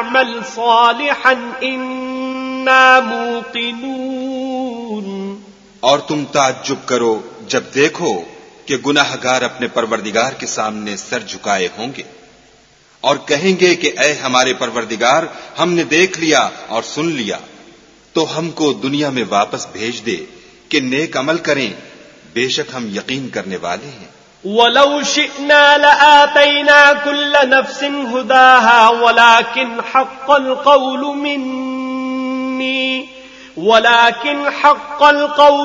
यअमल सालिहन इन्ना मूक़िनून। और तुम ताज्जुब करो जब देखो कि गुनाहगार अपने परवरदिगार के सामने सर झुकाए होंगे और कहेंगे कि ऐ हमारे परवरदिगार, हमने देख लिया और सुन लिया, तो हमको दुनिया में वापस भेज दे कि नेक अमल करें, बेशक हम यकीन करने वाले हैं। वलौ शिअना लआतैना कुल्ल नफ्सिन हुदाहा वलाकिन हक्कल कौलु